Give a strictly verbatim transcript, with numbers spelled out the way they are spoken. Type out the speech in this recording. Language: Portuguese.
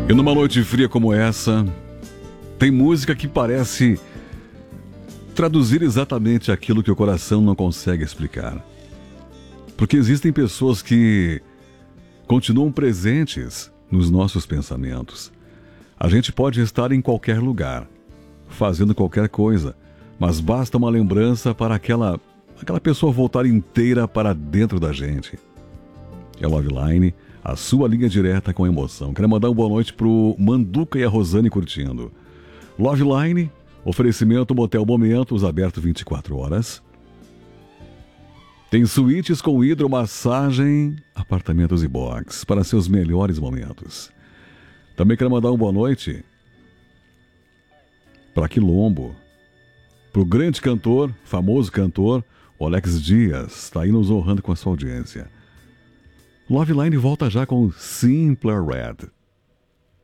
E numa noite fria como essa, tem música que parece traduzir exatamente aquilo que o coração não consegue explicar. Porque existem pessoas que continuam presentes nos nossos pensamentos. A gente pode estar em qualquer lugar, fazendo qualquer coisa, mas basta uma lembrança para aquela, aquela pessoa voltar inteira para dentro da gente. É Loveline, a sua linha direta com emoção. Quero mandar uma boa noite pro Manduca e a Rosane curtindo. Loveline, oferecimento Motel Momentos, aberto vinte e quatro horas. Tem suítes com hidromassagem, apartamentos e box para seus melhores momentos. Também quero mandar uma boa noite para Quilombo, pro grande cantor, famoso cantor, o Alex Dias, está aí nos honrando com a sua audiência. Loveline volta já com Simpler Red.